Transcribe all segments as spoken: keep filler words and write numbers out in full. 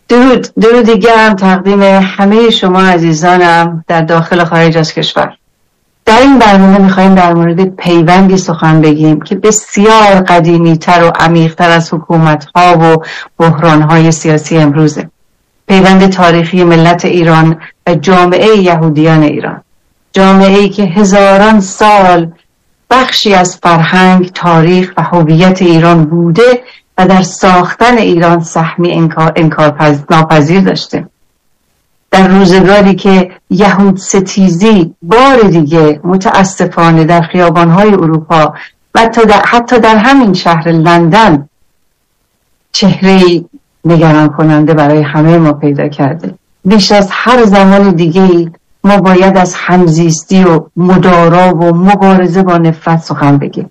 درود درود دیگرم تقدیم همه شما عزیزانم در داخل و خارج از کشور. در این برنامه میخواییم در مورد پیوندی سخن بگیم که بسیار قدیمی تر و عمیق تر از حکومت ها و بحران های سیاسی امروزه. پیوند تاریخی ملت ایران و جامعه یهودیان ایران، جامعه‌ای که هزاران سال بخشی از فرهنگ، تاریخ و هویت ایران بوده و در ساختن ایران سهمی انکار, انکار ناپذیر داشته. در روزگاری که یهود ستیزی بار دیگه متاسفانه در خیابان‌های اروپا و حتی در, حتی در همین شهر لندن چهره‌ای نگران کننده برای همه ما پیدا کرده، بیش از هر زمان دیگه‌ای ما باید از همزیستی و مدارا و مبارزه با نفرت سخن بگیم.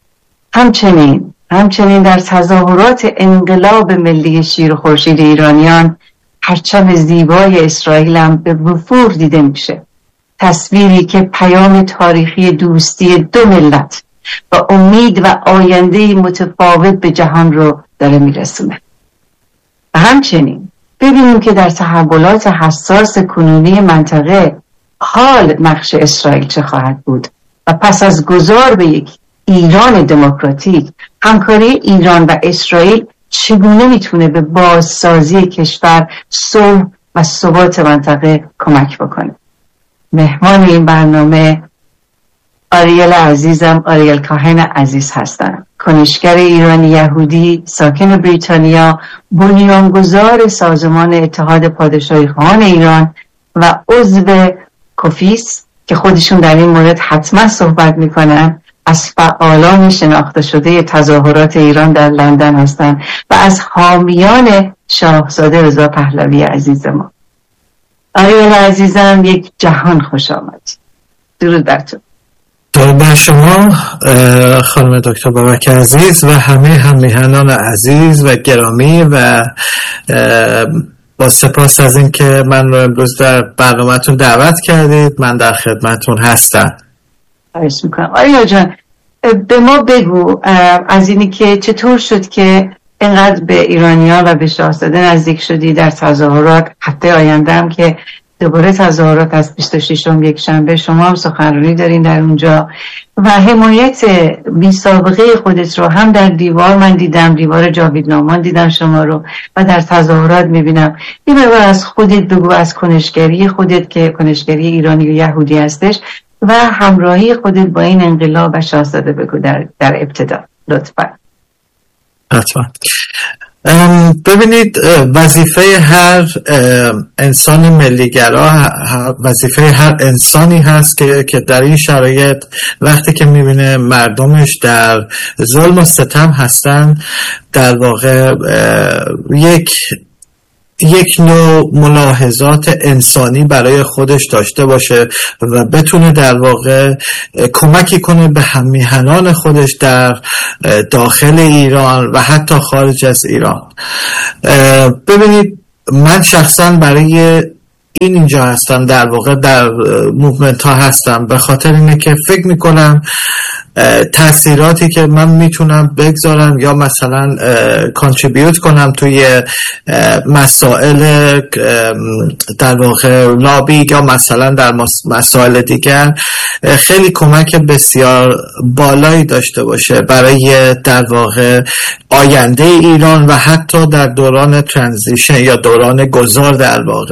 همچنین همچنین در تظاهرات انقلاب ملی شیر و خورشید ایرانیان پرچم زیبای اسرائیل هم به وفور دیده میشه، تصویری که پیام تاریخی دوستی دو ملت و امید و آینده متفاوت به جهان رو داره میرسونه. و همچنین ببینیم که در تحولات حساس کنونی منطقه حال نقش اسرائیل چه خواهد بود و پس از گذار به یک ایران دموکراتیک همکاری ایران و اسرائیل چگونه میتونه به بازسازی کشور، صلح و ثبات منطقه کمک بکنه. مهمان این برنامه آریل عزیزم، آریل کاهن عزیز هستم، کنشگر ایرانی یهودی ساکن بریتانیا، بنیانگذار سازمان اتحاد پادشاهی خواهان ایران و عضو کوفیس که خودشون در این مورد حتما صحبت میکنن، از فعالان شناخته شده تظاهرات ایران در لندن هستند و از حامیان شاهزاده رضا پهلوی عزیز ما. آریل عزیزم، یک جهان خوش آمد. درود بر تو. درود بر شما خانم دکتر بابک عزیز و همه همیهنان عزیز و گرامی، و با سپاس از این که من رو امروز در برنامه‌تون دعوت کردید. من در خدمتون هستم. خواهش میکنم. آریا جان، به ما بگو از اینی که چطور شد که اینقدر به ایرانیان و به شاهزاده نزدیک شدی در تظاهرات. هفته آینده هم که دوباره تظاهرات از بیست و ششم یک شنبه، شما هم سخنرانی دارین در اونجا و حمایت بی سابقه خودت رو هم در دیوار من دیدم، دیوار جاویدنامان دیدم شما رو، و در تظاهرات میبینم. یه مقدار از خودت بگو، از کنشگری خودت که کنشگری ایرانی و یهودی هستش، و همراهی خودت با این انقلاب و شاهزاده بگو در, در ابتدا لطفا. حتما. ببینید، وظیفه هر انسان ملیگرا، وظیفه هر انسانی هست که که در این شرایط وقتی که میبینه مردمش در ظلم و ستم هستن، در واقع یک یک نوع ملاحظات انسانی برای خودش داشته باشه و بتونه در واقع کمکی کنه به همیهنان خودش در داخل ایران و حتی خارج از ایران. ببینید، من شخصا برای این اینجا هستم، در واقع در موومنت ها هستم، به خاطر اینه که فکر میکنم تأثیراتی که من میتونم بگذارم یا مثلا کانتریبیوت کنم توی مسائل در واقع لابی یا مثلا در مسائل دیگر خیلی کمک بسیار بالایی داشته باشه برای در واقع آینده ایران و حتی در دوران ترانزیشن یا دوران گذار در واقع.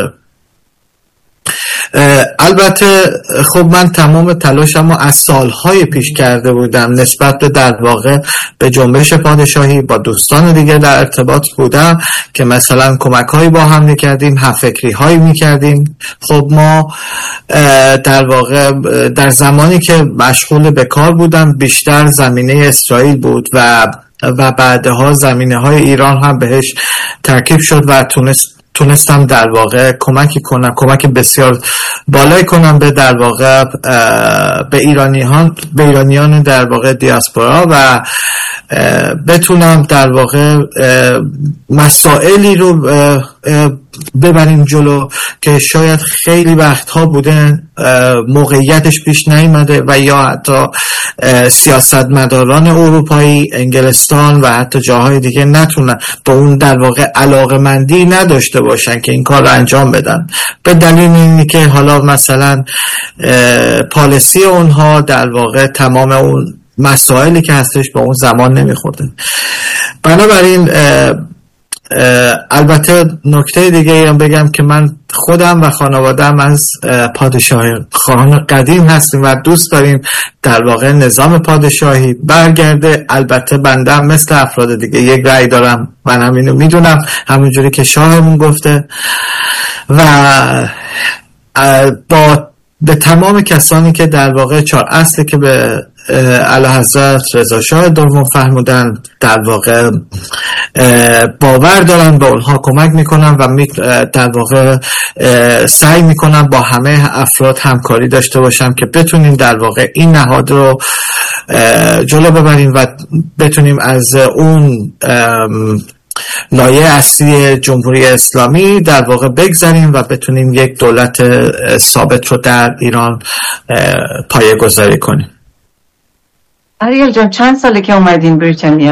البته خب من تمام تلاشمو از سالهای پیش کرده بودم نسبت به در واقع به جنبش پادشاهی، با دوستان دیگه در ارتباط بودم که مثلا کمک‌هایی با هم می‌کردیم، همفکری‌هایی می‌کردیم. خب ما در واقع در زمانی که مشغول به کار بودم بیشتر زمینه اسرائیل بود و و بعدها زمینه‌های ایران هم بهش ترکیب شد و تونست تونستم در واقع کمکی کنم، کمک بسیار بالایی کنم به در واقع به ایرانیان به ایرانیان در واقع دیاسپورا و بتونم در واقع مسائلی رو ببریم جلو که شاید خیلی وقتها بوده موقعیتش پیش نیامده و یا حتی سیاستمداران اروپایی، انگلستان و حتی جاهای دیگه نتونن به اون در واقع علاقمندی نداشته باشن که این کار رو انجام بدن، به دلیل اینی که حالا مثلا پالیسی اونها در واقع تمام اون مسائلی که هستش با اون زمان نمیخورده. بنابراین البته نکته دیگه هم بگم که من خودم و خانواده‌ام از پادشاهان قدیم هستیم و دوست داریم در واقع نظام پادشاهی برگرده. البته بنده هم مثل افراد دیگه یک رأی دارم، من هم اینو میدونم همونجوری که شاهمون گفته و با به تمام کسانی که در واقع چهار اصلی که به اعلیحضرت رضا شاه دوم فرمودن در واقع باور دارن، با اونها کمک میکنن و در واقع سعی میکنن با همه افراد همکاری داشته باشم که بتونیم در واقع این نهاد رو جلو ببریم و بتونیم از اون لایه اصلی جمهوری اسلامی در واقع بگذاریم و بتونیم یک دولت ثابت رو در ایران پایه گذاری کنیم. اریال جان چند ساله که اومدین بریتانیا؟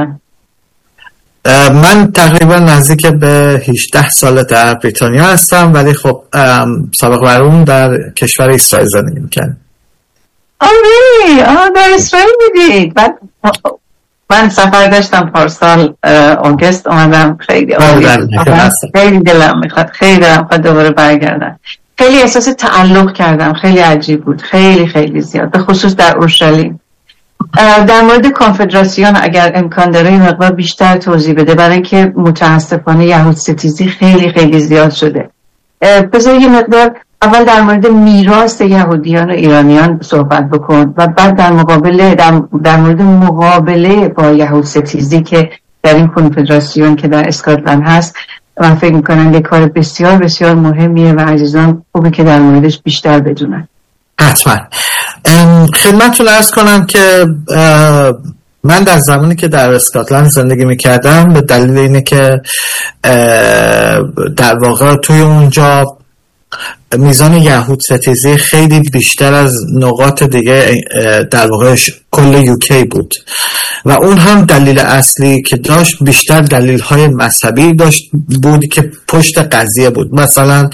من تقریبا نزدیک به هجده ساله در بریتانیا هستم، ولی خب سابق بر اون در کشور اسرائیل زندگی میکنم. آره آه در اسرائیل بودید. بعد من سفر داشتم پارسال آگوست اومدم، خیلی خیلی دلم میخواد خیلی دلم میخواد دوباره برگردم. خیلی احساس تعلق کردم، خیلی عجیب بود، خیلی خیلی زیاد، به خصوص در اورشلیم. در مورد کنفدراسیون اگر امکان داره این مقدار بیشتر توضیح بده، برای اینکه متاسفانه یهود ستیزی خیلی خیلی زیاد شده. بذار یه مقدار اول در مورد میراث یهودیان و ایرانیان صحبت بکن و بعد در مقابله در, در مورد مقابله با یهود ستیزی که در این کنفدراسیون که در اسکاتلند هست. من فکر میکنم یک کار بسیار بسیار مهمیه و عزیزان خوبه که در موردش بیشتر بدونن. حتما. خدمتتون عرض کنم که من در زمانی که در اسکاتلند زندگی میکردم به دلیل اینه که در واقع توی اونجا میزان یهود ستیزی خیلی بیشتر از نقاط دیگه در واقع کل یوکی بود و اون هم دلیل اصلی که داشت بیشتر دلیل های مذهبی داشت بود که پشت قضیه بود. مثلا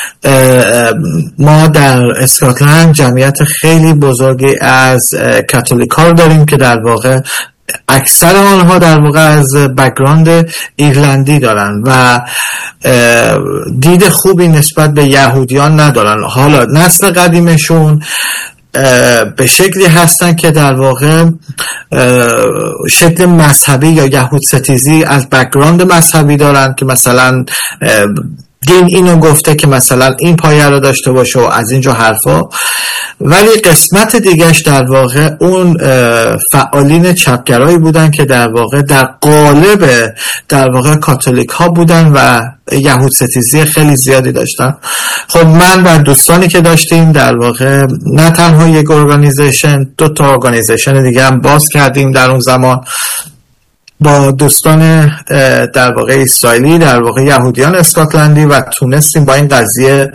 ما در اسکاتلند جمعیت خیلی بزرگی از کاتولیک ها داریم که در واقع اکثر آنها در واقع از بک‌گراند ایرلندی دارن و دید خوبی نسبت به یهودیان ندارن. حالا نسل قدیمشون به شکلی هستن که در واقع شکل مذهبی یا یهود ستیزی از بک‌گراند مذهبی دارن که مثلا دین اینو گفته که مثلا این پایه رو داشته باشه و از اینجا حرفا، ولی قسمت دیگهش در واقع اون فعالین چپگرایی بودن که در واقع در قالب در واقع کاتولیک ها بودن و یهود ستیزی خیلی زیادی داشتن. خب من و دوستانی که داشتیم در واقع نه تنها یک ارگانیزیشن، دو تا ارگانیزیشن دیگه هم باز کردیم در اون زمان با دوستان در واقع اسرائیلی، در واقع یهودیان اسکاتلندی، و تونستیم با این قضیه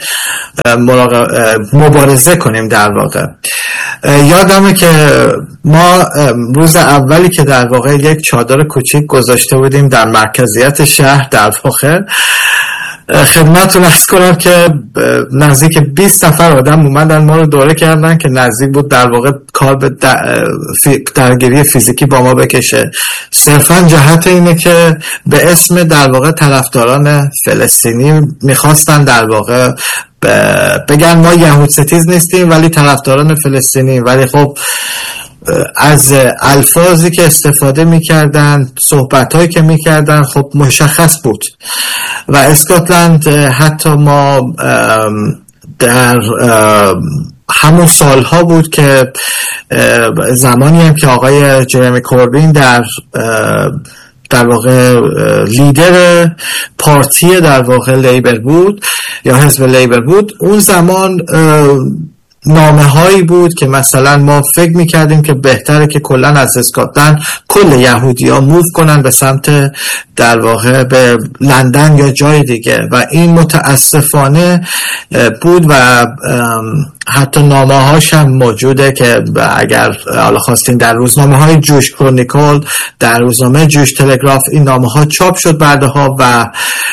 مبارزه کنیم. در واقع یادمه که ما روز اولی که در واقع یک چادر کوچیک گذاشته بودیم در مرکزیت شهر، در واقع خدمتتون عرض کنم که نزدیک بیست نفر آدم اومدن ما رو دوره کردن که نزدیک بود در واقع کار به درگیری فیزیکی با ما بکشه، صرفا جهت اینه که به اسم در واقع طرفداران فلسطینی میخواستن در واقع بگن ما یهود ستیز نیستیم ولی طرفداران فلسطینی، ولی خب از الفاظی که استفاده میکردن، صحبتهایی که میکردن خب مشخص بود. و اسکاتلند حتی ما در همون سالها بود که زمانی هم که آقای جرمی کوربین در در واقع لیدر پارتی در واقع لیبر بود یا حزب لیبر بود، اون زمان نامه هایی بود که مثلا ما فکر میکردیم که بهتره که کلا از اسکاتلند کل یهودی ها موو کنن به سمت در واقع به لندن یا جای دیگه و این متاسفانه بود و حتی نامه هاش هم موجوده که اگر حالا خواستین در روزنامه های جوش کرونیکل، در روزنامه جوش تلگراف این نامه ها چاپ شد بعدها و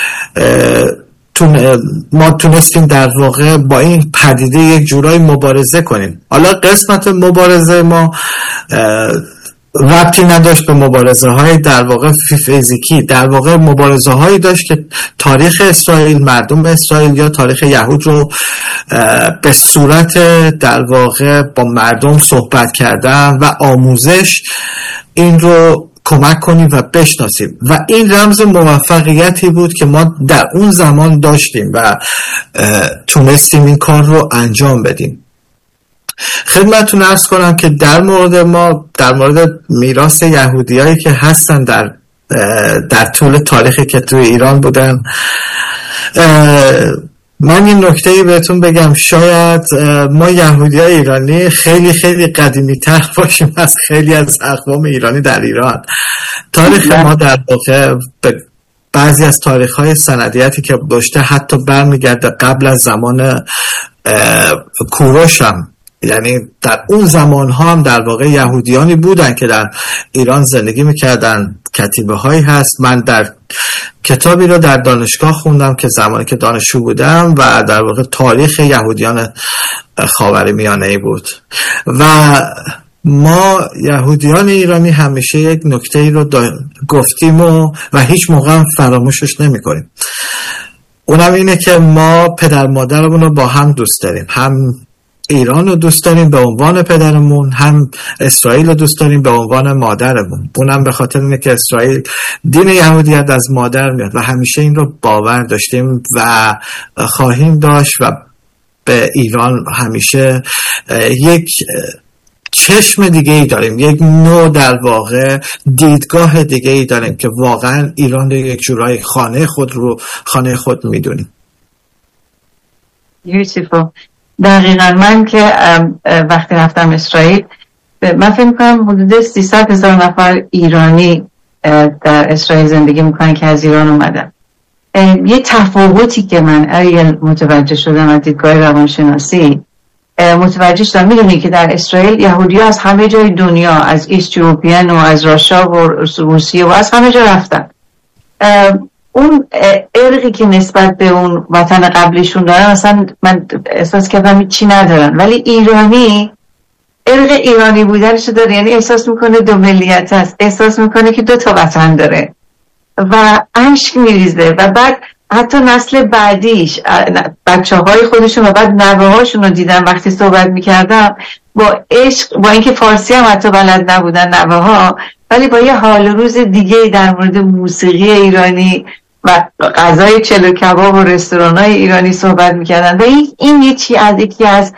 ما تونستیم در واقع با این پدیده یک جورای مبارزه کنیم. حالا قسمت مبارزه ما ربطی نداشت به مبارزه های در واقع فیزیکی، در واقع مبارزه هایی داشت که تاریخ اسرائیل، مردم اسرائیل یا تاریخ یهود رو به صورت در واقع با مردم صحبت کردن و آموزش این رو کمک کنیم و بشناسیم و این رمز موفقیتی بود که ما در اون زمان داشتیم و تونستیم این کار رو انجام بدیم. خدمتتون عرض کنم که در مورد ما، در مورد میراث یهودیایی که هستن در در طول تاریخی که توی ایران بودن، من این نکته‌ای بهتون بگم، شاید ما یهودیای ایرانی خیلی خیلی قدیمی تر باشیم از خیلی از اقوام ایرانی در ایران. تاریخ ما در واقع به بعضی از تاریخ‌های سندیتی که داشته حتی برمیگرده قبل از زمان کوروش هم، یعنی در اون زمان ها هم در واقع یهودیانی بودن که در ایران زندگی میکردن. کتیبه هایی هست، من در کتابی رو در دانشگاه خوندم که زمانی که دانشجو بودم و در واقع تاریخ یهودیان خاورمیانه‌ای بود و ما یهودیان ایرانی همیشه یک نکته‌ای رو گفتیم و, و هیچ موقع هم فراموشش نمی کنیم. اونم اینه که ما پدر مادرمون رو با هم دوست داریم، هم ایران رو دوست داریم به عنوان پدرمون، هم اسرائیل رو دوست داریم به عنوان مادرمون. اونم به خاطر اینه که اسرائیل دین یهودیت از مادر میاد و همیشه این رو باور داشتیم و خواهیم داشت و به ایران همیشه یک چشم دیگه ای داریم، یک نوع در واقع دیدگاه دیگه ای داریم که واقعا ایران رو یک جورای خانه خود رو خانه خود میدونیم. Beautiful. دقیقا من که وقتی رفتم اسرائیل، من فکر میکنم حدود سیصد هزار نفر ایرانی در اسرائیل زندگی میکنن که از ایران اومدن. یه تفاوتی که من اریل متوجه شدم از دیدگاه روانشناسی متوجه شدم، میدونی که در اسرائیل یهودی ها از همه جای دنیا، از ایست یوروپیان و از راشا و روسیه و از همه جا رفتن. اون ارقی که نسبت به اون وطن قبلیشون دارن اصلا من احساس کردم چی ندارن، ولی ایرانی ارق ایرانی بودنش داره، یعنی احساس میکنه دو ملیت هست، احساس میکنه که دو تا وطن داره و اشک میریزه و بعد حتی نسل بعدیش بچه های خودشون و بعد نوه هاشون رو دیدم وقتی صحبت میکردم با عشق، با اینکه فارسی هم حتی بلد نبودن نوه ها، ولی با یه حال روز دیگه در مورد موسیقی ایرانی و غذای چلو کباب و رستوران‌های ایرانی صحبت میکردن و این, این یکی از یکی از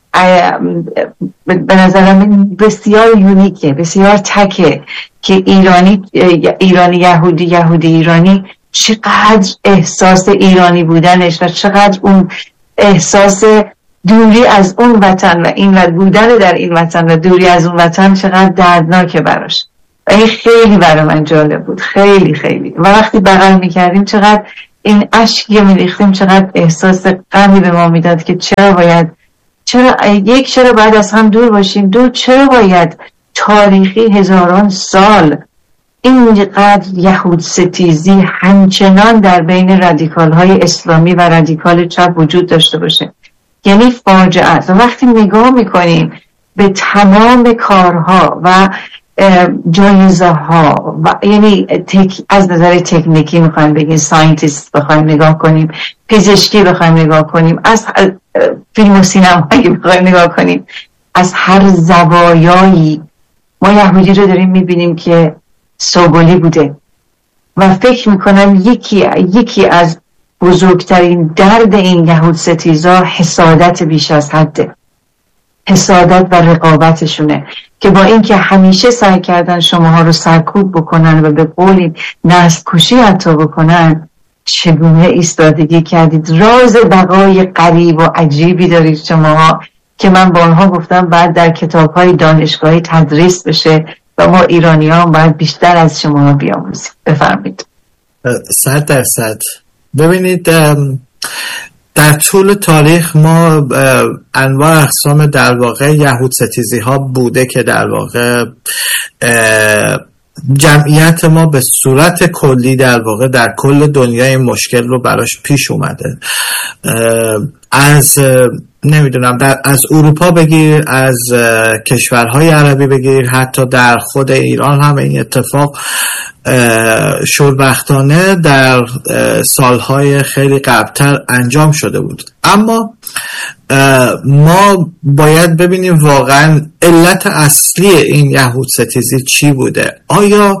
به نظرم بسیار یونیکه، بسیار تکه که ایرانی ایرانی یهودی یهودی ایرانی چقدر احساس ایرانی بودنش و چقدر اون احساس دوری از اون وطن و این و بودن در این وطن و دوری از اون وطن چقدر دردناکه براش. و این خیلی برای من جالب بود، خیلی خیلی. و وقتی بغل میکردیم چقدر این اشکی میریختیم، چقدر احساس غمی به ما میداد که چرا باید چرا یک چرا باید از هم دور باشیم، دو چرا باید تاریخی هزاران سال اینقدر یهود ستیزی همچنان در بین رادیکال های اسلامی و رادیکال چپ وجود داشته باشه. یعنی فاجعه است. و وقتی نگاه میکنیم به تمام کارها و جایزه ها و یعنی تک، از نظر تکنیکی میخوایم بگیم ساینتیست بخوایم نگاه کنیم، پزشکی بخوایم نگاه کنیم، از فیلم و سینمایی بخوایم نگاه کنیم، از هر زوایایی ما یهودی رو داریم میبینیم که سوگلی بوده و فکر میکنم یکی یکی از بزرگترین درد این یهود ستیزا حسادت بیش از حده، حسادت و رقابتشونه که با اینکه همیشه سعی کردن شماها رو سرکوب بکنن و به قولی نسل کشی حتی بکنن، چگونه ایستادگی کردید. راز بقای غریب و عجیبی دارید شماها که من بارها گفتم باید در کتاب‌های دانشگاهی تدریس بشه و ما ایرانیان باید بیشتر از شما بیاموزیم. بفرمایید. صد درصد. ببینید در طول تاریخ ما انواع اقسام در واقع یهود ستیزی ها بوده که در واقع جمعیت ما به صورت کلی در واقع در کل دنیا این مشکل رو براش پیش اومده. از نمیدونم در از اروپا بگیر، از کشورهای عربی بگیر، حتی در خود ایران هم این اتفاق شوربختانه در سالهای خیلی قبلتر انجام شده بود. اما ما باید ببینیم واقعا علت اصلی این یهود ستیزی چی بوده. آیا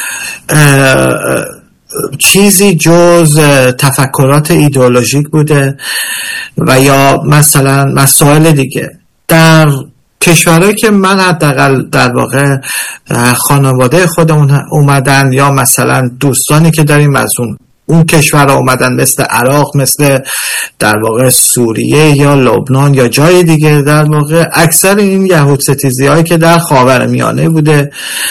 چیزی جز تفکرات ایدئولوژیک بوده و یا مثلا مسائل دیگه؟ در کشورهایی که من حداقل در واقع خانواده خودمون اومدن یا مثلا دوستانی که داریم از اون اون کشورها اومدن، مثل عراق، مثل در واقع سوریه یا لبنان یا جای دیگه، در واقع اکثر این یهود ستیزی هایی که در خاورمیانه بوده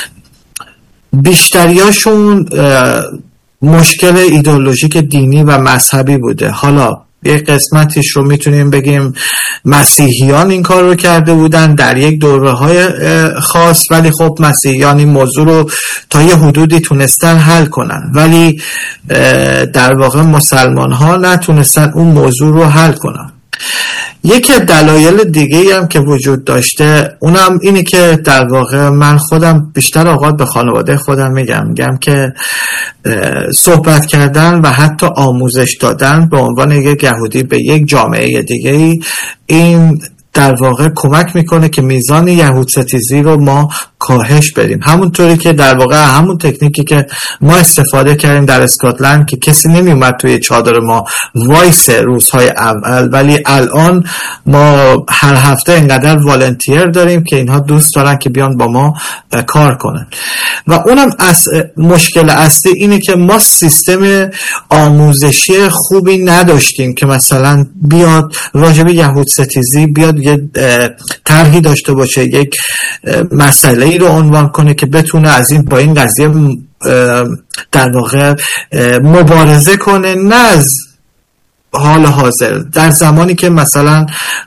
بیشتریاشون مشکل ایدئولوژیک دینی و مذهبی بوده. حالا یک قسمتیش رو میتونیم بگیم مسیحیان این کار رو کرده بودن در یک دوره های خاص، ولی خب مسیحیان این موضوع رو تا یه حدودی تونستن حل کنن، ولی در واقع مسلمان ها نتونستن اون موضوع رو حل کنن. یکی دلایل دیگه هم که وجود داشته اونم اینه که در واقع من خودم بیشتر اوقات به خانواده خودم میگم میگم که صحبت کردن و حتی آموزش دادن به عنوان یک یهودی به یک جامعه دیگه این در واقع کمک میکنه که میزان یهود ستیزی رو ما کاهش بدیم. همونطوری که در واقع همون تکنیکی که ما استفاده کردیم در اسکاتلند که کسی نمی اومد توی چادر ما وایس روزهای اول، ولی الان ما هر هفته اینقدر والنتیر داریم که اینها دوست دارن که بیان با ما کار کنن. و اونم از مشکل اصلی اینه که ما سیستم آموزشی خوبی نداشتیم که مثلا بیاد راجب یهود ستیزی بیاد یه طرحی داشته باشه، یک مسئله ای رو عنوان کنه که بتونه از این با این قضیه در واقع مبارزه کنه. نه از حال حاضر، در زمانی که مثلا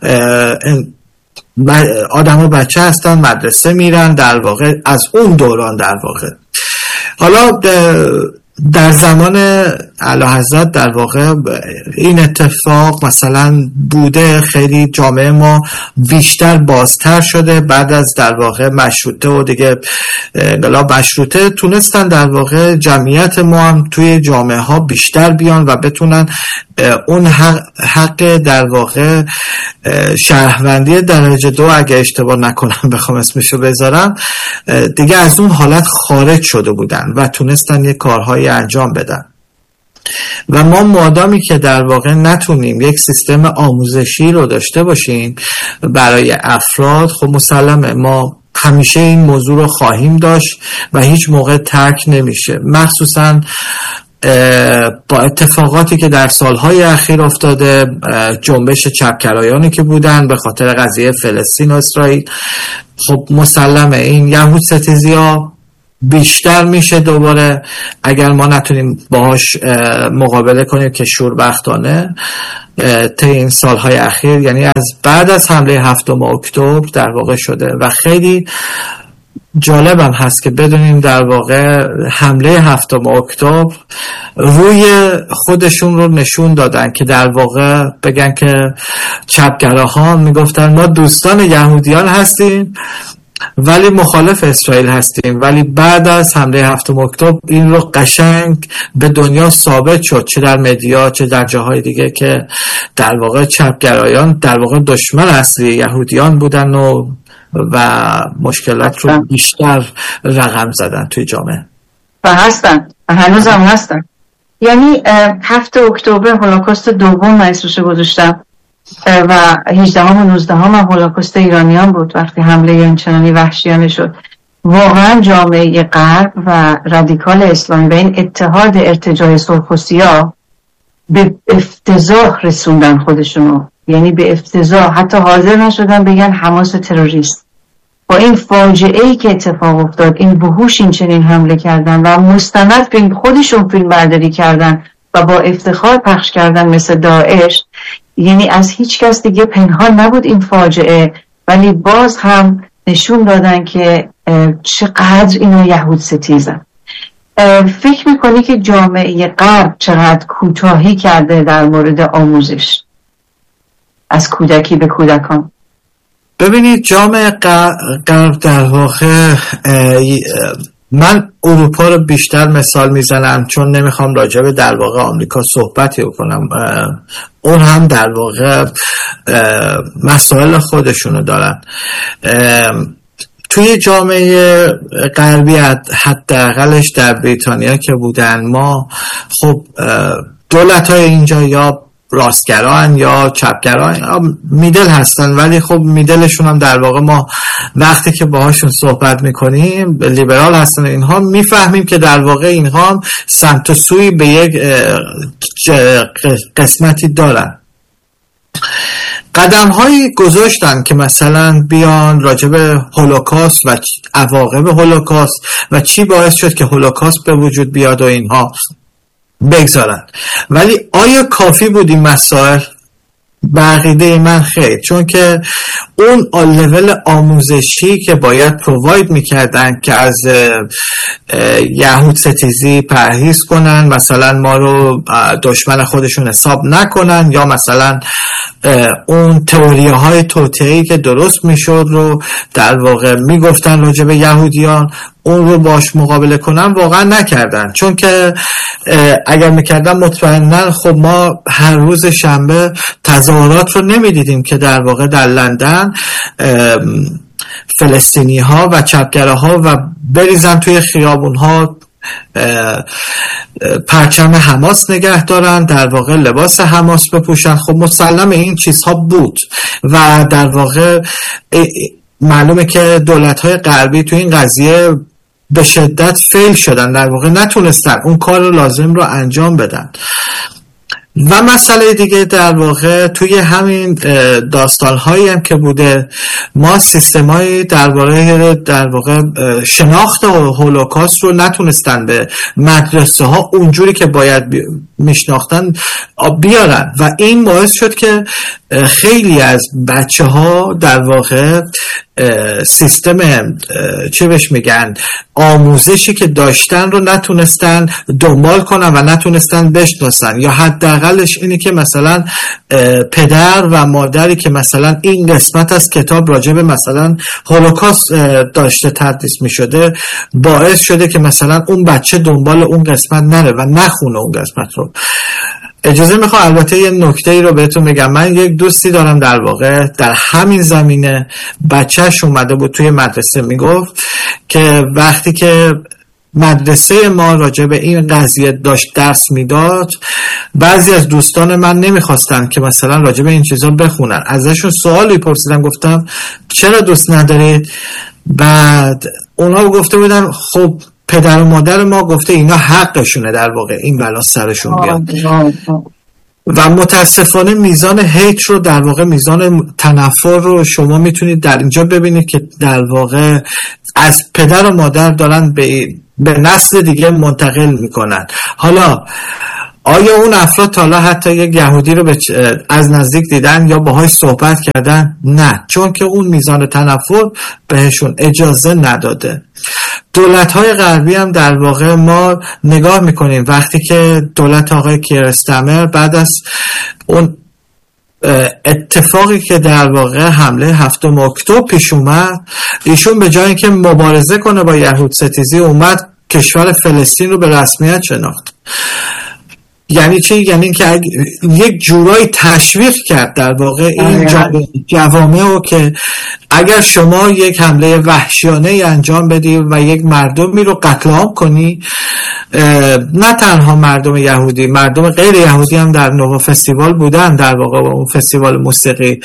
آدم و بچه هستن مدرسه میرن، در واقع از اون دوران در واقع حالا در زمان اعلیحضرت در واقع این اتفاق مثلا بوده، خیلی جامعه ما بیشتر بازتر شده بعد از در واقع مشروطه و دیگه انقلاب مشروطه تونستن در واقع جمعیت ما هم توی جامعه ها بیشتر بیان و بتونن اون حق, حق در واقع شهروندی درجه دو اگه اشتباه نکنم بخوام اسمشو بذارم دیگه از اون حالت خارج شده بودن و تونستن یه کارهای انجام بدن. و ما مادامی که در واقع نتونیم یک سیستم آموزشی رو داشته باشیم برای افراد، خب مسلمه ما همیشه این موضوع رو خواهیم داشت و هیچ موقع ترک نمیشه. مخصوصا با اتفاقاتی که در سالهای اخیر افتاده، جنبش چپگرایانی که بودن به خاطر قضیه فلسطین و اسرائیل، خب مسلمه این یهود ستیزی ها بیشتر میشه دوباره اگر ما نتونیم باهاش مقابله کنیم که شوربختانه طی این سالهای اخیر، یعنی از بعد از حمله هفتم اکتبر در واقع شده. و خیلی جالبم هست که بدونیم در واقع حمله هفتم اکتبر روی خودشون رو نشون دادن که در واقع بگن که چپگراها میگفتن ما دوستان یهودیان هستیم ولی مخالف اسرائیل هستیم، ولی بعد از حمله هفتم اکتبر این رو قشنگ به دنیا ثابت شد، چه در مدیا چه در جاهای دیگه، که در واقع چپگرایان در واقع دشمن اصلی یهودیان بودن و و مشکلات رو بیشتر رقم زدن توی جامعه و هستن و هنوز هم هستن. یعنی هفت اکتبر هولوکاست دوم من اسمش گذاشتم و هجدهم و نوزدهم هم هولوکاست ایرانیان بود وقتی حمله اینچنانی وحشیانه شد. واقعا جامعه غرب و رادیکال اسلامی و این اتحاد ارتجاع سرخپوستی‌ها به افتضاح رسوندن خودشونو یعنی به افتضاح، حتی حاضر نشدن بگن حماس تروریست. با این فاجعه ای که اتفاق افتاد، این وحوش این چنین حمله کردن و مستند فیلم خودشون فیلم برداری کردن و با افتخار پخش کردن مثل داعش، یعنی از هیچ کس دیگه پنهان نبود این فاجعه، ولی باز هم نشون دادن که چقدر اینا یهود ستیزن. فکر میکنی که جامعه غرب چقدر کوتاهی کرده در مورد آموزش از کودکی به کودکان؟ ببینید جامعه غرب در واقع، من اروپا رو بیشتر مثال میزنم چون نمیخوام راجع به در واقع آمریکا صحبتی بکنم، اون هم در واقع مسائل خودشونو دارن. توی جامعه غربی حداقلش در بریتانیا که بودن، ما خب دولت‌های اینجا یا راستگران یا چپگران یا میدل هستن، ولی خب میدلشون هم در واقع ما وقتی که باهاشون صحبت میکنیم لیبرال هستن، اینها میفهمیم که در واقع اینها هم سمت و سوی به یک قسمتی دارن. قدم هایی گذاشتن که مثلا بیان راجب هولوکاست و عواقب هولوکاست و چی باعث شد که هولوکاست به وجود بیاد و اینها بگذارن، ولی آیا کافی بود این مسائل؟ بقیده من خیر، چون که اون لول آموزشی که باید پروواید میکردن که از یهود ستیزی پرهیز کنن، مثلا ما رو دشمن خودشون حساب نکنن، یا مثلا اون تئوریه های توطئه‌ای که درست میشد رو در واقع میگفتن راجع به یهودیان، اون رو باش مقابله کنن، واقعا نکردن. چون که اگر میکردن مطمئنن خب ما هر روز شنبه تظاهرات رو نمیدیدیم که در واقع در لندن فلسطینی ها و چپگره ها و بریزن توی خیابون ها پرچم حماس نگه دارن، در واقع لباس حماس بپوشن. خب مسلم این چیزها بود و در واقع معلومه که دولت‌های غربی تو این قضیه به شدت فیل شدن، در واقع نتونستن اون کار رو لازم رو انجام بدن. و مسئله دیگه در واقع توی همین داستان‌هایی هم که بوده، ما سیستم‌های درباره در واقع شناخت هولوکاست رو نتونستن به مدرسه ها اونجوری که باید میشناختن بیارن و این باعث شد که خیلی از بچه ها در واقع سیستم چه بهش میگن آموزشی که داشتن رو نتونستن دنبال کنن و نتونستن بشناسن، یا حداقلش اینی که مثلا پدر و مادری که مثلا این قسمت از کتاب راجع به مثلا هولوکاست داشته تدریس میشده باعث شده که مثلا اون بچه دنبال اون قسمت نره و نخونه اون قسمت رو. اجازه میخوام البته یه نکته ای رو بهتون بگم. من یک دوستی دارم در واقع در همین زمینه، بچهش اومده بود توی مدرسه میگفت که وقتی که مدرسه ما راجع به این قضیه داشت درس میداد، بعضی از دوستان من نمیخواستن که مثلا راجع به این چیزا بخونن. ازشون سوالی پرسیدم، گفتم چرا دوست ندارید؟ بعد اونا گفته بودن خب پدر و مادر ما گفته اینا حقشونه در واقع این بلا سرشون بیاد. و متاسفانه میزان هیت رو در واقع میزان تنفر رو شما میتونید در اینجا ببینید که در واقع از پدر و مادر دارن به به نسل دیگه منتقل میکنن. حالا آیا اون افراد تا حالا حتی یک یهودی رو از نزدیک دیدن یا باهاش صحبت کردن؟ نه، چون که اون میزان تنفر بهشون اجازه نداده. دولت‌های غربی هم در واقع ما نگاه میکنیم وقتی که دولت آقای کیر استمر بعد از اون اتفاقی که در واقع حمله هفتم اکتبر پیش اومد، ایشون به جای اینکه مبارزه کنه با یهود ستیزی اومد کشور فلسطین رو به رسمیت شناخت. یعنی چی؟ یعنی که یک جورایی تشویق کرد در واقع این جوامع رو که اگر شما یک حمله وحشیانه انجام بدی و یک مردمی رو قتل عام کنی، نه تنها مردم یهودی، مردم غیر یهودی هم در نووا فستیوال بودن، در واقع اون فستیوال موسیقی،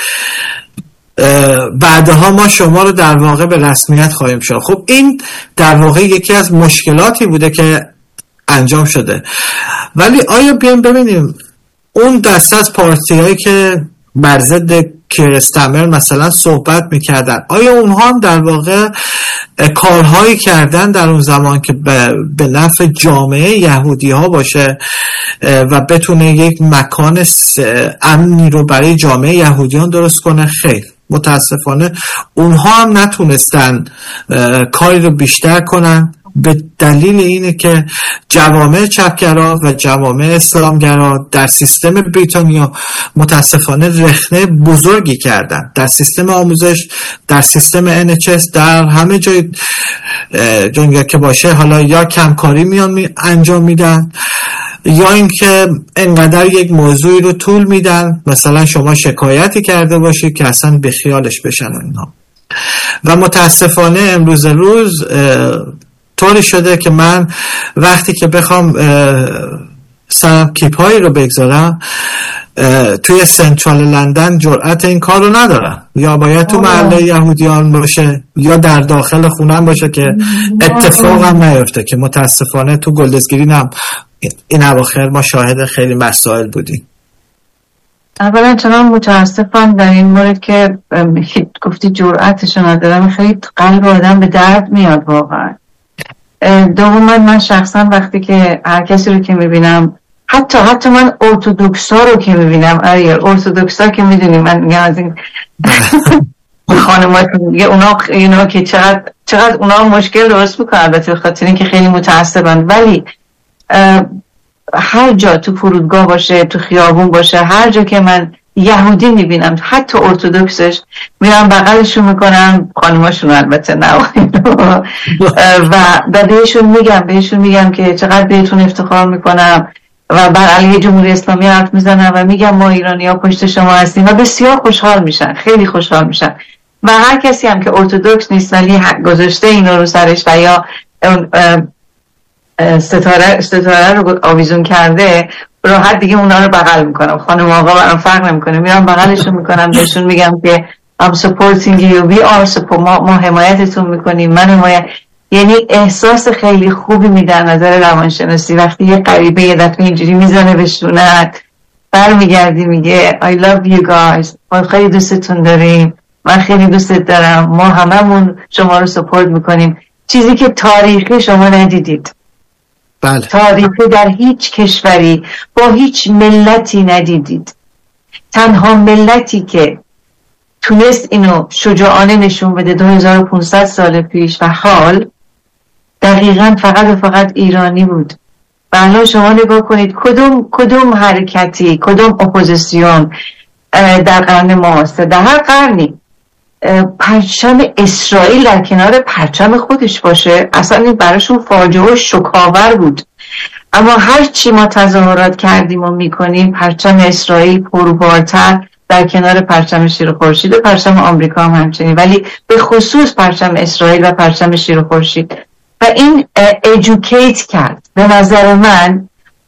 بعدها ما شما رو در واقع به رسمیت خواهیم شد. خب این در واقع یکی از مشکلاتی بوده که انجام شده. ولی آیا بیایم ببینیم اون دسته از پارتی هایی که بر ضد کیر استمر مثلا صحبت میکردن، آیا اونها هم در واقع کارهایی کردن در اون زمان که به نفع جامعه یهودی ها باشه و بتونه یک مکان امنی رو برای جامعه یهودیان درست کنه؟ خیر، متاسفانه اونها هم نتونستن کاری رو بیشتر کنن، به دلیل اینه که جوامع چپگرا و جوامع اسلامگرا در سیستم بریتانیا متاسفانه رخنه بزرگی کردن، در سیستم آموزش، در سیستم ان اچ اس، در همه جای دنیا که باشه، حالا یا کمکاری میان می انجام میدن یا اینکه انقدر یک موضوعی رو طول میدن مثلا شما شکایتی کرده باشی که اصلا به خیالش بشن اینا. و متاسفانه امروز روز طوری شده که من وقتی که بخوام سرم کیپایی رو بگذارم توی سنترال لندن جرأت این کار رو ندارم، یا باید تو محله یهودیان باشه یا در داخل خونم باشه که اتفاق هم نیفته، که متاسفانه تو گلدزگیرین هم این اواخر ما شاهد خیلی مسائل بودیم. اولا چنان متاسفم در این مورد که گفتی جرأتشو ندارم، خیلی قلب آدم به درد میاد واقعا. دوما من شخصا وقتی که هر کسی رو که میبینم، حتی حتی من ارتودکسا رو که میبینم، اریال ارتودکسا که میدونی من میگم از این خانمات میگه اونا اینا که چقدر چقدر اونا مشکل درست میکنن، البته بخاطر اینکه خیلی متعصبن، ولی هر جا تو فرودگاه باشه، تو خیابون باشه، هر جا که من یهودی میبینم حتی ارتودکسش، میرم بغلشون میکنم، خانماشون البته نه، و بهشون میگم بهشون میگم که چقدر بهتون افتخار میکنم و بر علیه جمهوری اسلامی حرف میزنم و میگم ما ایرانی ها پشت شما هستیم و بسیار خوشحال میشن، خیلی خوشحال میشن. و هر کسی هم که ارتودکس نیست ولی گذاشته اینا رو سرش و یا ستاره ستاره رو آویزون کرده، راحت دیگه اونا رو بغل میکنم، خانم آقا برام فرق نمیکنه، میرم بغلشون میکنم، بهشون میگم که I'm supporting you, we are support، ما, ما حمایتتون میکنیم، من حمایت. یعنی احساس خیلی خوبی میدن نظر روانشناسی وقتی یه غریبه یه دفعه اینجوری میزنه به شونت، برمیگردی میگه I love you guys، ما خیلی دوستتون داریم، من خیلی دوستت دارم، ما هممون شما رو سپورت میکنیم، چیزی که تاریخی شما ندیدید. بله. تاریخی در هیچ کشوری با هیچ ملتی ندیدید. تنها ملتی که تونست اینو شجاعانه نشون بده دو هزار و پانصد سال پیش و حال دقیقاً فقط و فقط ایرانی بود. و الان شما نگاه کنید کدوم کدوم حرکتی، کدوم اپوزیسیون در قرن معاصر، در هر قرنی، پرچم اسرائیل در کنار پرچم خودش باشه، اصلا این براشون فاجعه و شوک‌آور بود. اما هر چی ما تظاهرات کردیم و میکنیم، پرچم اسرائیل پربارتر در کنار پرچم شیر و خورشید و پرچم آمریکا هم همچنین، ولی به خصوص پرچم اسرائیل و پرچم شیر و خورشید. و این ایژوکیت کرد. به نظر من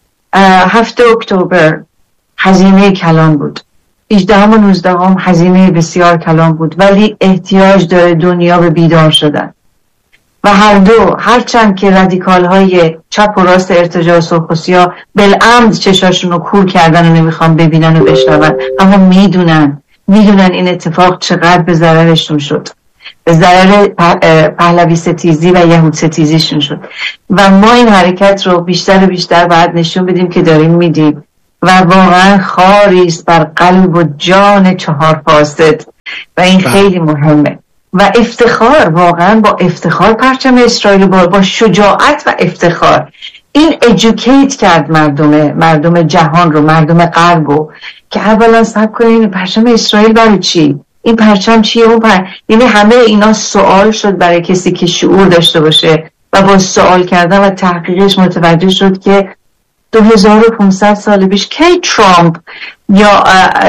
هفته اکتبر هزینه کلان بود، هجدهم و نوزدهم هزینه بسیار کلان بود، ولی احتیاج داره دنیا به بیدار شدن. و هر دو، هرچند که رادیکال های چپ و راست ارتجاع سرخپوستی ها بالعمد چشاشون رو کور کردن و نمیخوان ببینن و بشنون، اما میدونن میدونن این اتفاق چقدر به ضررشون شد، به ضرر پهلوی ستیزی و یهود ستیزیشون شد. و ما این حرکت رو بیشتر و بیشتر باید نشون بدیم که داریم میدیم و واقعا خاریست بر قلب و جان چهار فاسد و این خیلی مهمه. و افتخار، واقعا با افتخار پرچم اسرائیل، با, با شجاعت و افتخار این ایژوکیت کرد مردم مردم جهان رو، مردم غرب رو، که اولا صبر کنین پرچم اسرائیل برای چی؟ این پرچم چیه؟ اون پر... یعنی همه اینا سوال شد برای کسی که شعور داشته باشه و با سوال کردن و تحقیقش متوجه شد که دو هزار و پانصد سال پیش کی ترامپ یا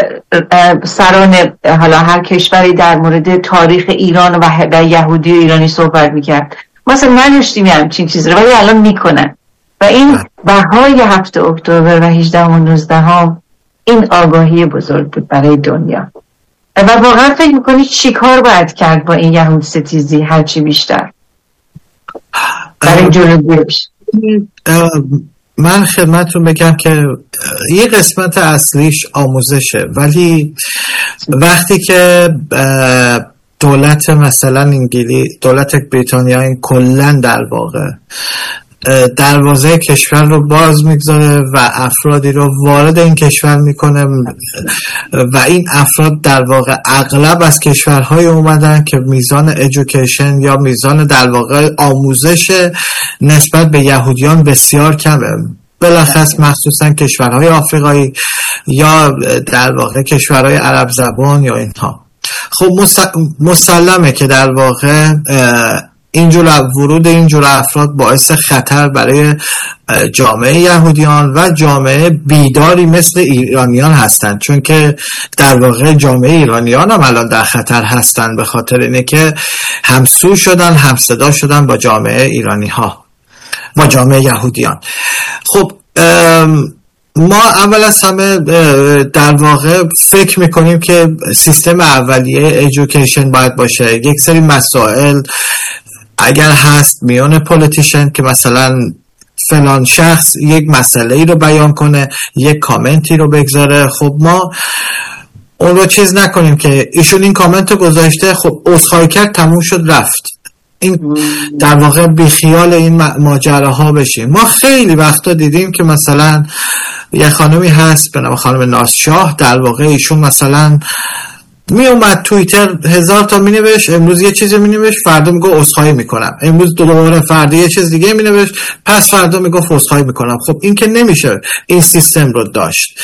سران حالا هر کشوری در مورد تاریخ ایران و یهودی و ایرانی صحبت میکرد؟ مثلا نداشتیم همچین چیزی رو، ولی الان میکنن. و این بهای هفته اکتبر و هجدهم و نوزدهم این آگاهی بزرگ بود برای دنیا. و واقعا فکر میکنی چی کار باید کرد با این یهود ستیزی هرچی بیشتر برای جلوگیریش؟ من خدمتتون بگم که یه قسمت اصلیش آموزشه، ولی وقتی که دولت مثلا انگلیس، دولت بریتانیا این کلن در واقع دروازه کشور رو باز میگذاره و افرادی رو وارد این کشور میکنه و این افراد در واقع اغلب از کشورهای اومدن که میزان ایژوکیشن یا میزان در واقع آموزش نسبت به یهودیان بسیار کمه، بلخص مخصوصا کشورهای آفریقایی یا در واقع کشورهای عرب زبان یا اینها. خب مسلمه که در واقع اینجور ورود اینجور افراد باعث خطر برای جامعه یهودیان و جامعه بیداری مثل ایرانیان هستند، چون که در واقع جامعه ایرانیان هم الان در خطر هستند به خاطر اینه که همسو شدن، همصدا شدن با جامعه ایرانی ها، با جامعه یهودیان. خب ما اول از همه در واقع فکر میکنیم که سیستم اولیه ایژوکیشن باید باشه. یک سری مسائل اگر هست میون پولیتیشن که مثلا فلان شخص یک مسئله ای رو بیان کنه، یک کامنتی رو بگذاره، خب ما اون رو چیز نکنیم که ایشون این کامنت رو گذاشته، خب عذرخواهی کرد تموم شد رفت، این در واقع بیخیال این ماجراها بشیم. ما خیلی وقتا دیدیم که مثلا یه خانمی هست به نام خانم نازشاه، در واقع ایشون مثلا می اومد توییتر هزار تا می نوشت، امروز یه چیزی می نوشت، فردا می گفت عذرخواهی میکنم، امروز دوباره فردا یه چیز دیگه می نوشت، پس فردا می گفت عذرخواهی میکنم. خب این که نمیشه این سیستم رو داشت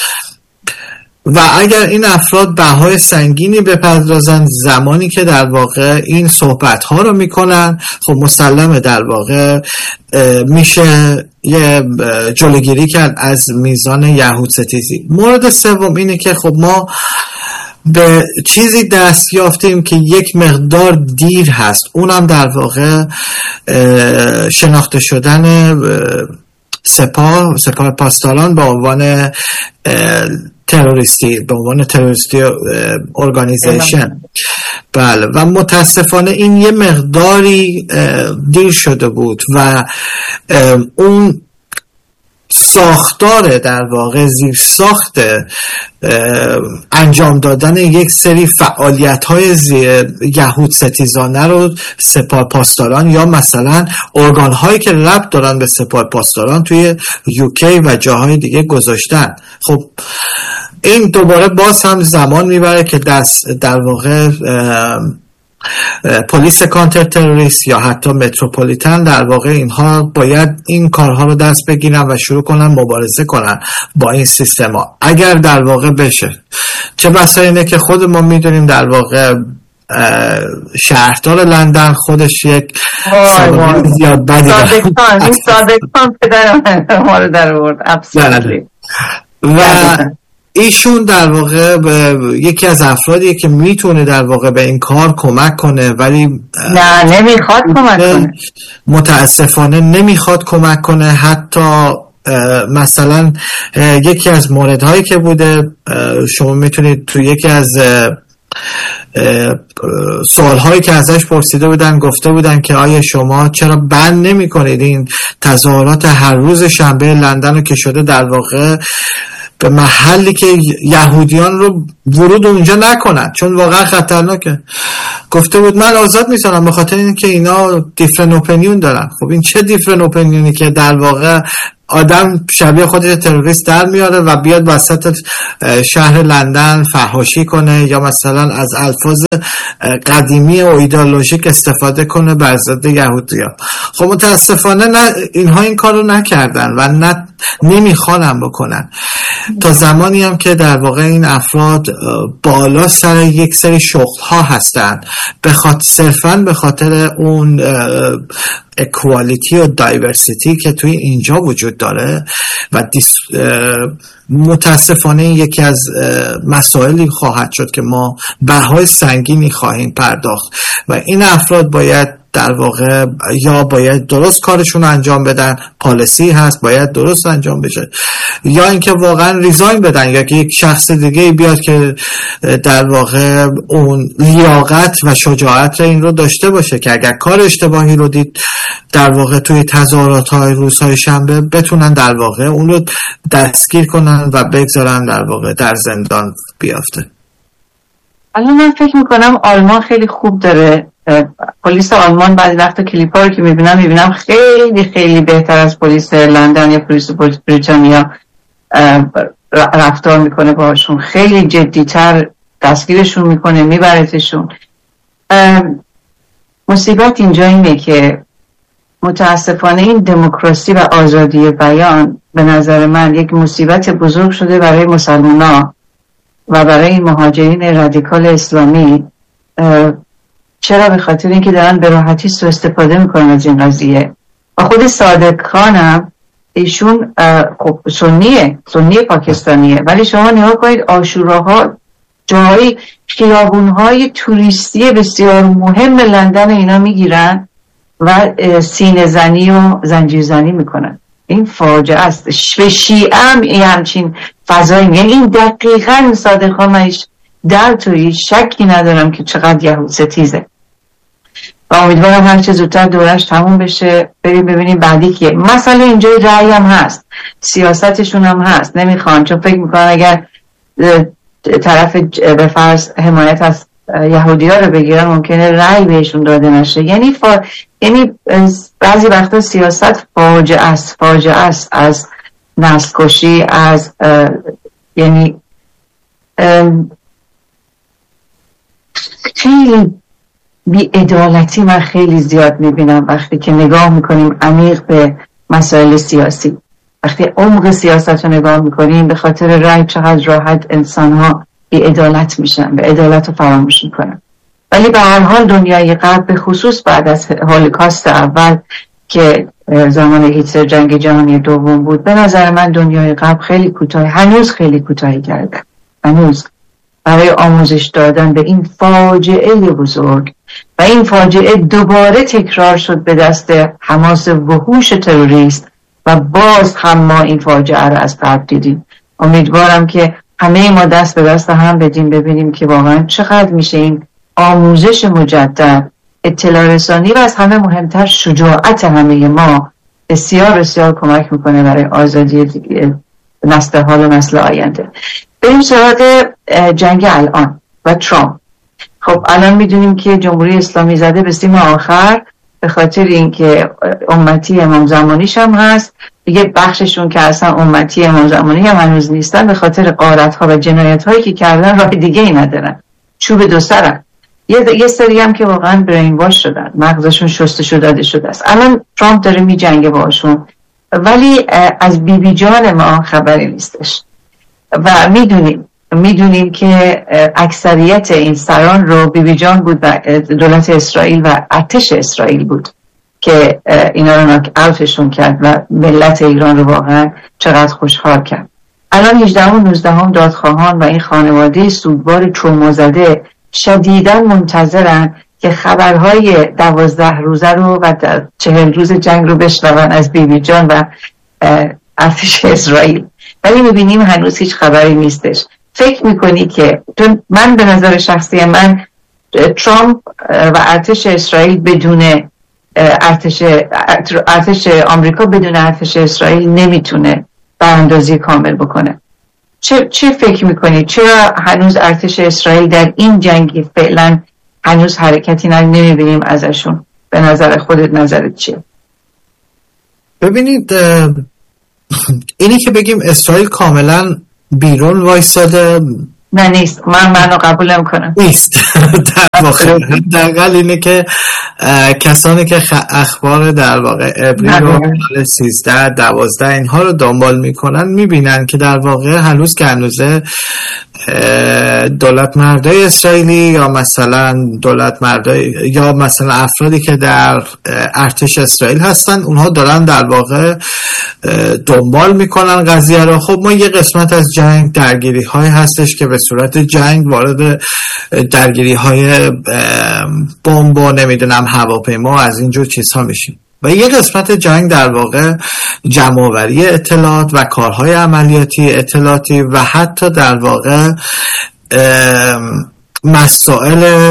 و اگر این افراد بهای سنگینی بپردازن زمانی که در واقع این صحبت ها رو میکنن، خب مسلمه در واقع میشه یه جلوگیری کرد از میزان یهود ستیزی. مورد سوم اینه که خب ما به چیزی دست یافتیم که یک مقدار دیر هست، اونم در واقع شناخته شدن سپاه سپاه پاسداران به عنوان تروریستی، به عنوان تروریستی ارگانیزیشن. بله، و متاسفانه این یه مقداری دیر شده بود و اون ساختار در واقع زیر ساخت انجام دادن یک سری فعالیت های یهود ستیزانه رو سپاه پاسداران یا مثلا ارگان هایی که ربط دارن به سپاه پاسداران توی یوکی و جاهای دیگه گذاشتن. خب این دوباره باز هم زمان میبره که دست در واقع پلیس کانتر تروریست یا حتی متروپولیتن در واقع اینها باید این کارها رو دست بگیرن و شروع کنن مبارزه کنن با این سیستم ها اگر در واقع بشه. چه بسا اینه که خود ما میدونیم در واقع شهردار لندن خودش یک سابقه زیاد بدی داره. این سابقان پدر ما رو در ورد ابسولوتلی. و ایشون در واقع یکی از افرادیه که میتونه در واقع به این کار کمک کنه، ولی نه نمیخواد کمک کنه، متاسفانه نمیخواد کمک کنه. حتی مثلا یکی از موردهایی که بوده، شما میتونید تو یکی از سوالهایی که ازش پرسیده بودن گفته بودن که آیا شما چرا بند نمی کنید این تظاهرات هر روز شنبه لندن رو که شده در واقع به محلی که یهودیان رو ورود اونجا نکنن، چون واقعا خطرناکه. گفته بود من آزاد میذارم به خاطر اینکه اینا دیفرنت اپینیون دارن. خب این چه دیفرنت اپینیونی که در واقع آدم شبیه خودش تروریست در میاره و بیاد وسط شهر لندن فحاشی کنه یا مثلا از الفاظ قدیمی و ایدئولوژیک استفاده کنه بر ضد یهودیان. خب متاسفانه نه اینها این کارو نکردن و نه نمیخوانم بکنن تا زمانی هم که در واقع این افراد بالا سر یک سری شغل ها هستن به خاطر صرفاً به خاطر اون اکوالیتی و دایورسیتی که توی اینجا وجود داره و متاسفانه یکی از مسائلی خواهد شد که ما بهای سنگینی خواهیم پرداخت و این افراد باید در واقع یا باید درست کارشون انجام بدن، پالیسی هست باید درست انجام بشه، یا اینکه واقعا ریزاین بدن یا که یک شخص دیگه بیاد که در واقع اون لیاقت و شجاعت این رو داشته باشه که اگر کار اشتباهی رو دید در واقع توی تظاهرات های روزهای شنبه بتونن در واقع اون رو دستگیر کنن و بگذارن در واقع در زندان بیافته. الان من فکر میکنم آلمان خیلی خوب داره، پلیس آلمان بعضی وقتا کلیپا رو که میبینم میبینم خیلی خیلی بهتر از پلیس لندن یا پلیس بریتانیا رفتار میکنه باشون، خیلی جدیتر دستگیرشون میکنه، میبرتشون. مصیبت اینجا اینه که متاسفانه این دموکراسی و آزادی بیان به نظر من یک مصیبت بزرگ شده برای مسلمان‌ها و برای این مهاجرین رادیکال اسلامی. چرا؟ به خاطر اینکه دارن به راحتی سوء استفاده میکنن از این قضیه. و خود صادق خانم ایشون خب سنیه سنی پاکستانیه، ولی شما نگاه کنید عاشوراها جایی خیابونهای توریستی بسیار مهم لندن اینا میگیرن و سینه زنی و زنجیر زنی میکنن. این فاجعه است. به شیعه هم این همچین فضایی، یعنی این دقیقا صادق خانمش در توی شکی ندارم که چقدر یهود ستیزه و امیدوارم هر چه زودتر دورش تموم بشه، بریم ببینیم بعدی کیه. مسئله اینجا رأی هم هست، سیاستشون هم هست، نمیخوان، چون فکر میکنن اگر طرف به فرض حمایت از یهودی ها رو بگیرن ممکنه رأی بهشون داده نشه. یعنی فا... یعنی بعضی وقتا سیاست فاجعه است، فاجعه است، از نسل کشی، از اه... یعنی اه... خیلی بی‌عدالتی من خیلی زیاد میبینم وقتی که نگاه میکنیم عمیق به مسائل سیاسی. وقتی عمق سیاست رو نگاه میکنیم به خاطر رأی چقدر راحت انسان ها بی‌عدالت میشن، به عدالت رو فراموش میکنن. ولی به هر حال دنیای غرب به خصوص بعد از هولوکاست اول که زمان هیتلر جنگ جهانی دوم بود، به نظر من دنیای غرب خیلی کوتاه، هنوز خیلی کوتاهی کرده، هنوز برای آموزش دادن به این فاجعه بزرگ. و این فاجعه دوباره تکرار شد به دست حماس وحوش تروریست و باز هم ما این فاجعه رو از قبل دیدیم. امیدوارم که همه ما دست به دست هم بدیم ببینیم که واقعا چقدر میشه این آموزش مجدد، اطلاع رسانی و از همه مهمتر شجاعت همه ما بسیار بسیار کمک میکنه برای آزادی نسل حال و نسل آینده. بریم سراغ جنگ الان و ترامپ. خب الان میدونیم که جمهوری اسلامی زده به سیم آخر به خاطر اینکه امتی امام زمانیش هم هست، دیگه بخششون که اصلا امتی امام زمانی هم هنوز نیستن به خاطر غارت‌ها و جنایت‌هایی که کردن راه دیگه ای ندارن، چوب دو سرن. یه یه سری هم که واقعا برین واش شدن، مغزشون شسته داده شده است. الان ترامپ داره میجنگه باشون، ولی از بی بی جان ما خبری نیستش و میدونیم میدونیم که اکثریت این سران رو بی بی جان بود و دولت اسرائیل و ارتش اسرائیل بود که اینا رو ناک اوتشون کرد و ملت ایران رو واقعا چقدر خوشحال کرد. الان هجدهم و نوزدهم دادخواهان و این خانواده سوگوار تروما زده شدیداً منتظرن که خبرهای دوازده روزه رو و چهل روز جنگ رو بشنون از بی بی جان و ارتش اسرائیل، ولی میبینیم هنوز هیچ خبری نیستش. فکر میکنی که من به نظر شخصی من ترامپ و ارتش اسرائیل بدون ارتش ارتش آمریکا بدون ارتش اسرائیل نمیتونه براندازی کامل بکنه. چه چه فکر میکنی؟ چرا هنوز ارتش اسرائیل در این جنگ فعلا هنوز حرکتی نمیبینیم ازشون؟ به نظر خودت نظرت چیه؟ ببینید اینی که بگیم اسرائیل کاملا بیرون وایساده نه نیست، من منو قبول نمیکنم، نیست. در واقع دقیقاً اینه که کسانی که اخبار در واقع ابری رو سیزده دوازده اینها رو دنبال میکنن میبینن که در واقع هنوز که هنوزه دولت مردای اسرائیلی یا مثلا دولت مردای یا مثلا افرادی که در ارتش اسرائیل هستن، اونها دارن در واقع دنبال میکنن قضیه رو. خب ما یه قسمت از جنگ درگیری های هستش که به صورت جنگ وارد درگیری های بمب و نمیدونم هواپیما از اینجور چیزها میشیم، و یه قسمت جنگ در واقع جمع‌آوری اطلاعات و کارهای عملیاتی اطلاعاتی و حتی در واقع مسائل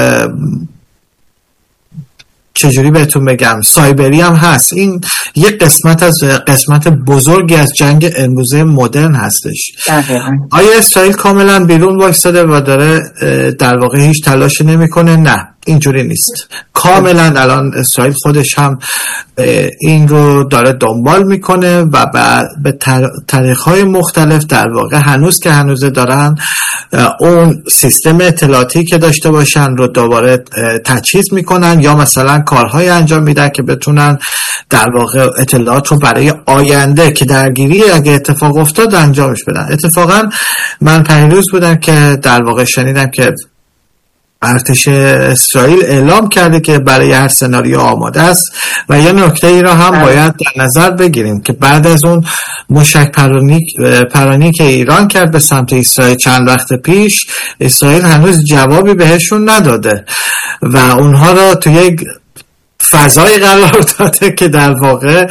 چجوری بهتون بگم سایبری هم هست. این یک قسمت از قسمت بزرگی از جنگ امروزه مدرن هستش. آیا اسرائیل کاملا بیرون وایساده و داره در واقع هیچ تلاشی نمیکنه؟ نه، اینجوری نیست. کاملا الان اسرائیل خودش هم این رو داره دنبال میکنه و به طریق‌های مختلف در واقع هنوز که هنوز دارن اون سیستم اطلاعاتی که داشته باشن رو دوباره تجهیز میکنن یا مثلا کارهای انجام میدن که بتونن در واقع اطلاعات رو برای آینده که درگیری اگه اتفاق افتاد انجامش بدن. اتفاقا من پریروز بودم که در واقع شنیدم که ارتش اسرائیل اعلام کرده که برای هر سناریو آماده است و یه نکته ای را هم باید در نظر بگیریم که بعد از اون موشک پرانی پرانی که ایران کرد به سمت اسرائیل چند وقت پیش، اسرائیل هنوز جوابی بهشون نداده و اونها را تو یک فضای قرار داده که در واقع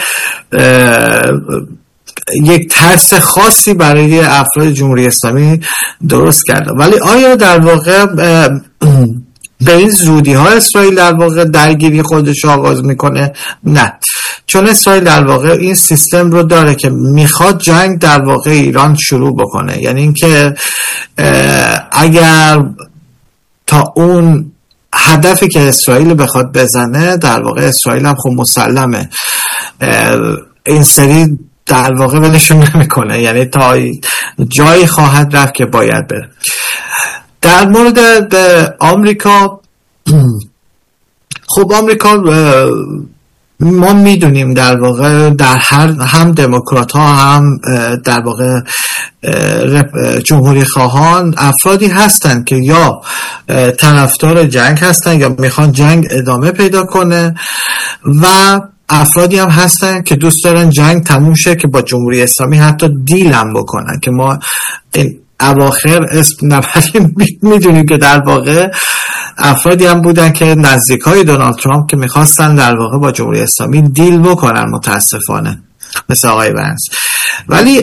یک ترس خاصی برای افراد جمهوری اسلامی درست کرده. ولی آیا در واقع به این زودی ها اسرائیل در واقع درگیری خودش آغاز میکنه؟ نه، چون اسرائیل در واقع این سیستم رو داره که میخواد جنگ در واقع ایران شروع بکنه. یعنی اینکه اگر تا اون هدفی که اسرائیل بخواد بزنه، در واقع اسرائیل هم خب مسلمه این سری در واقع ولشون نمیکنه، یعنی تا جایی خواهد رفت که باید بره. در مورد آمریکا، خب آمریکا ما میدونیم در واقع در هر هم دموکرات ها هم در واقع جمهوری خواهان افرادی هستن که یا طرفدار جنگ هستن یا میخوان جنگ ادامه پیدا کنه و افرادی هم هستن که دوست دارن جنگ تموم شه که با جمهوری اسلامی حتی دیل هم بکنن که ما این اواخر اسم نبریم میدونیم که در واقع افرادی هم بودن که نزدیک های دونالد ترامپ که میخواستن در واقع با جمهوری اسلامی دیل بکنن، متاسفانه مثل آقای ونس. ولی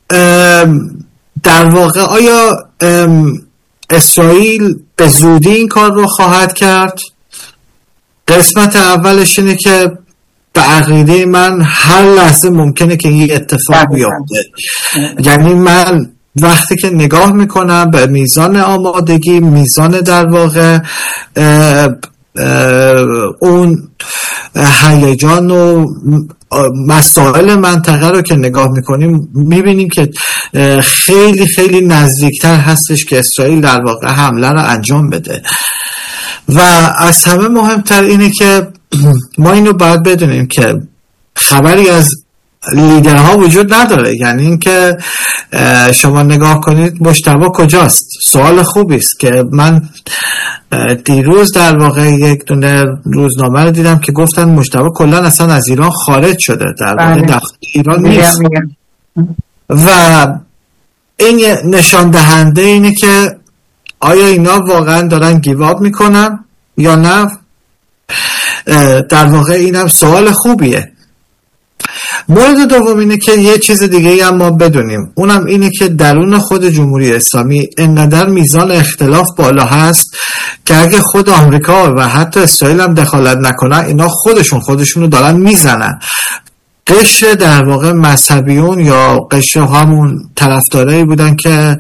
در واقع آیا اسرائیل به زودی این کار رو خواهد کرد؟ قسمت اولش اینه که به عقیده من هر لحظه ممکنه که این اتفاق بیفته. یعنی من وقتی که نگاه میکنم به میزان آمادگی، میزان در واقع اه اه اون هیجان و مسائل منطقه رو که نگاه میکنیم میبینیم که خیلی خیلی نزدیکتر هستش که اسرائیل در واقع حمله رو انجام بده. و از همه مهمتر اینه که ما اینو باید بدونیم که خبری از لیدرها وجود نداره. یعنی اینکه شما نگاه کنید مجتبی کجاست؟ سوال خوبی است که من دیروز در واقع یک دونه روزنامه رو دیدم که گفتن مجتبی کلا اصلا از ایران خارج شده، در واقع داخل ایران نیست. و این نشان دهنده اینه که آیا اینا واقعا دارن گیواب میکنن یا نه؟ در واقع اینم سوال خوبیه. مورد دوم اینه که یه چیز دیگه هم ما بدونیم، اونم اینه که درون خود جمهوری اسلامی انقدر میزان اختلاف بالا هست که اگه خود آمریکا و حتی اسرائیل هم دخالت نکنن، اینا خودشون خودشونو دارن میزنن. قشر در واقع مذهبیون یا قشر همون طرفدارایی بودن که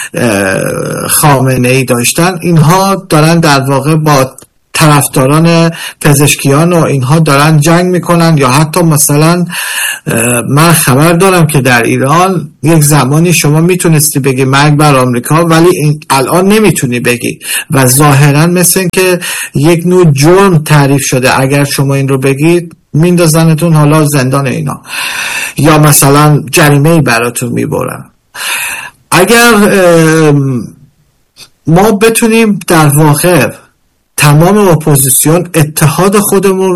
خامنه ای داشتن، اینها دارن در واقع با طرفداران پزشکیان و اینها دارن جنگ میکنن. یا حتی مثلا من خبر دارم که در ایران یک زمانی شما میتونستی بگی مرگ بر آمریکا، ولی این الان نمیتونی بگی و ظاهرا مثل این که یک نوع جرم تعریف شده. اگر شما این رو بگید میندازنتون حالا زندان اینا، یا مثلا جریمه‌ای براتون میبرن. اگر ما بتونیم در واقع تمام اپوزیسیون اتحاد خودمون